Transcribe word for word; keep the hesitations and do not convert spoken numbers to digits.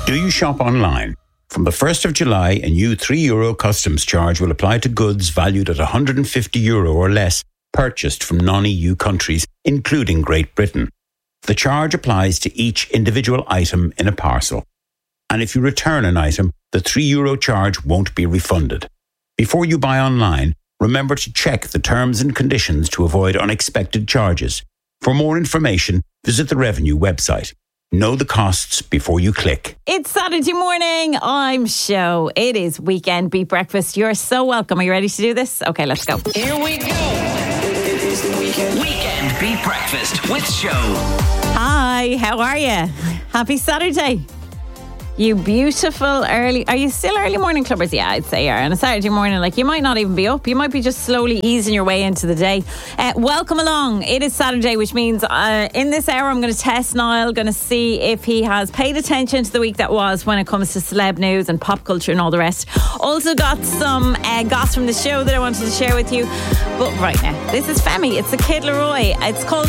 Do you shop online? From the first of July, a new three euro customs charge will apply to goods valued at one hundred fifty euro or less purchased from non-E U countries, including Great Britain. The charge applies to each individual item in a parcel. And if you return an item, the three euro charge won't be refunded. Before you buy online, remember to check the terms and conditions to avoid unexpected charges. For more information, visit the Revenue website. Know the costs before you click. It's Saturday morning. I'm Show. It is Weekend Beat Breakfast. You're so welcome. Are you ready to do this? Okay, let's go. Here we go. It is the weekend. Weekend Beat Breakfast with Show. Hi, how are you? Happy Saturday. You beautiful early... Are you still early morning clubbers? Yeah, I'd say you are. On a Saturday morning, like, you might not even be up. You might be just slowly easing your way into the day. Uh, welcome along. It is Saturday, which means uh, in this hour I'm going to test Niall, going to see if he has paid attention to the week that was when it comes to celeb news and pop culture and all the rest. Also got some uh, goss from the show that I wanted to share with you. But right now, this is Femi. It's the Kid Laroi. It's called